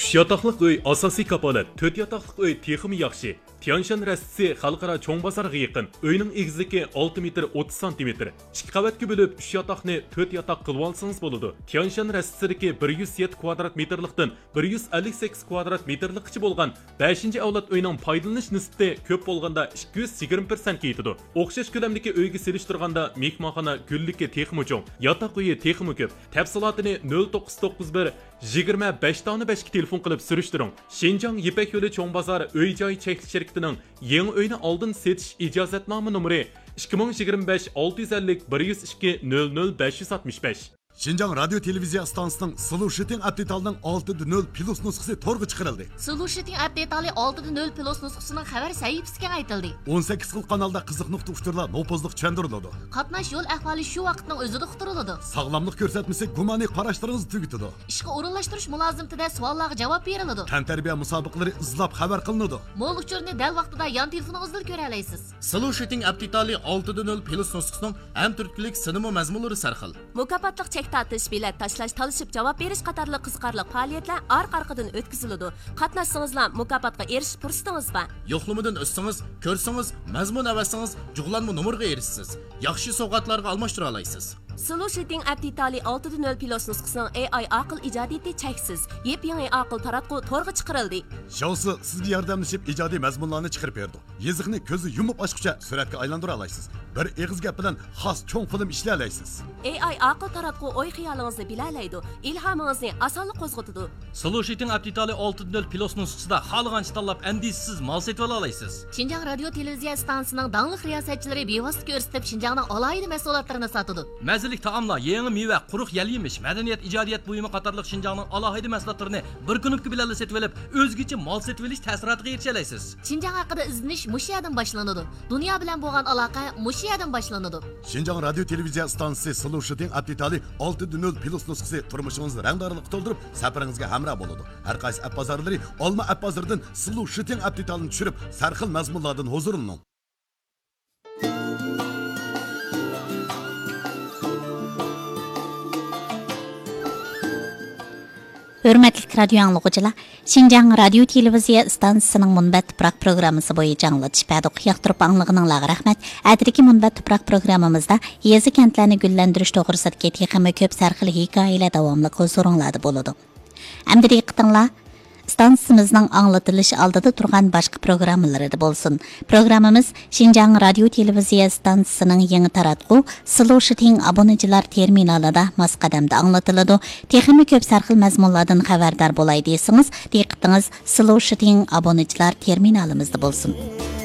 3 yataqlıq uy asosiy kapolat, 4 yataqlıq uy texmi yaxshi. Tianshan rastisi xalqaro cho'ng bozorga yaqin. Uyning egizligi 6 metr 30 cm. 2 qavatga bo'lib 3 yataqni 4 yataq qilib olsangiz bo'ladi. Tianshan rastisidagi 107 kvadrat metrlikdan 158 kvadrat metrlikcha bo'lgan 5-avlod uyning foydalanish nisbati ko'p bo'lganda 220% yetadi. O'xshash ko'lamdagi uyga selishtirganda mehmonxona gulligi texmi cho'ng, yataq uyi texmi ko'p. Tafsilotini 0991 25 tani 5 ga telefon qilib surishtiring. Shenjang Yipak yo'li cho'ng bozor uy-joy cheklik yangi uyni oldin setish ijozatnoma nomeri 2025 650 102 00 565. Şinjan Radyo Televiziya stansiyasının Solution Update'ning 6.0 plus nusxasi to'rga chiqarildi. Solution Update'li 6.0 plus nusxasining xabar sahifasiga aytildi. 18 xil kanalda qiziq nuqta uchtirlar nopozliq tushuntiriladi. Qatnash yo'l ahvoli shu vaqtning o'zida uqtiriladi. Sog'lomlik ko'rsatmasi gumoniy qarashlaringizni tugitadi. Ishga o'rinlashtirish mulozimtida savollarga javob beriladi. Tantarbiya musobaqalari izlab xabar qilinadi. Mo'l uchurni dal vaqtida yon telefoningizdan ko'ra olasiz. Solution Update'li 6.0 plus nusxasining ham turklik sinema mazmunlari sarxil. Mukofotliq tatish, bilet tashlash, talishib javob berish qatorli qiziqarli faoliyatlar orqa-orqadan o'tkaziladi. Qatnashsangizlar mukofotga erishish fursatingiz bor. Yo'qlamadan o'tsangiz, ko'rsangiz, mazmun avasangiz, jug'lanma nomerga erishsiz. Yaxshi sovg'atlarga almashtira olasiz. Solution Update'li 6.0 plus nusxasining AI aql ijodiyati cheksiz. Yep-yangi aql taratqu to'rga chiqarildi. Shousi sizga yordamlashib ijodiy mazmunlarni chiqarib berdi. Yeziqni ko'zi yumib ochguncha suratga aylantira olasiz. Bir eg'iz gap bilan xos cho'ng film ishlay olasiz. AI aql taratqu o'y xiyolingizni bilalaydi, ilhomingizni osonlik qo'zg'atadi. Solution Update'li 6.0 plus nusxasida xohlagancha tanlab andisiz mal setib olasiz. Shinjang radio televiziya stansiyasining dangliq riyosatchilari bevosita ko'rsatib Shinjangning alohida mahsulotlarini sotadi. Mazalik taomlar, yangi meva, quruq yal-yemish, madaniyat, ijodiyat buyumi qatorliq Shinjangning alohida mahsulotlarini bir kunlik bilan setib olib, o'zgacha mal setib olish ta'siriga erisha olasiz. Shinjang haqida izlanish mush yerdan boshlanadi. Dunyo bilan bo'lgan aloqa mush yerdan boshlanadi. Shinjang radio televiziya stansiyasi Solution Update'li 6.0 plus nusxasi turmushingizni rangdorlik to'ldirib, safaringizga hamroh bo'ladi. Har qaysi app bozorlari olma app bozoridan Solution Update'ni tushirib, sarxil mazmunlardan huzurlaning. Hürmetli radyo anlıqıcılar, Şinjan Radyo Televiziya stansiyasının Munbat Tuproq programmasi bo'yicha anglatish yoqtirib anglığınızga rahmat. Adriki Munbat Tuproq programmamizda yezi kentlarni gullantirish to'g'risidagi texmi ko'p sarxil hikoyalar davomli huzuringlarda bo'ladi. Endi diqqatinglar stansiyamizning anglatilishi oldida turgan boshqa programmalar bo'lsin. Programmamiz Şinjan Radyo Televiziya stansiyasining yangi taratqu Solution obunachilar terminalida masqadamda anglatiladi. Texmi ko'p sarxil mazmunlardan xabardor bo'lay desangiz, diqqatingiz Solution obunachilar terminalimizda bo'lsin.